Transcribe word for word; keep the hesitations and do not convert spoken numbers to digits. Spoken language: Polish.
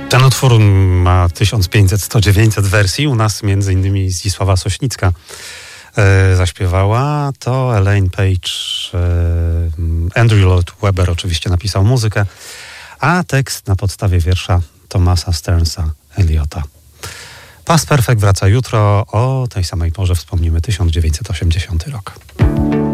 Ten utwór ma tysiąc pięćset, sto, dziewięćset wersji. U nas między innymi Zdzisława Sośnicka e, zaśpiewała. To Elaine Page, e, Andrew Lloyd Webber oczywiście napisał muzykę, a tekst na podstawie wiersza Thomasa Stearnsa Eliota. Past Perfect wraca jutro. O tej samej porze wspomnimy tysiąc dziewięćset osiemdziesiąty rok.